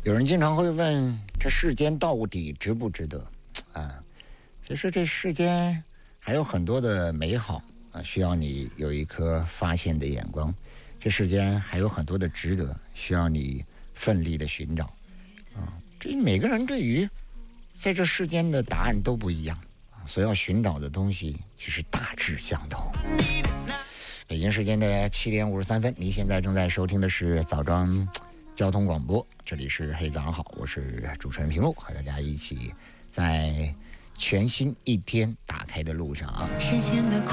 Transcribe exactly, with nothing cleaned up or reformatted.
有人经常会问，这世间到底值不值得啊？其实这世间还有很多的美好啊，需要你有一颗发现的眼光。这世间还有很多的值得，需要你奋力的寻找啊。这每个人对于在这世间的答案都不一样，所要寻找的东西其实大致相同。北京时间的七点五十三分，你现在正在收听的是枣庄交通广播，这里是黑早上好，我是主持人平路，和大家一起在全新一天打开的路上啊。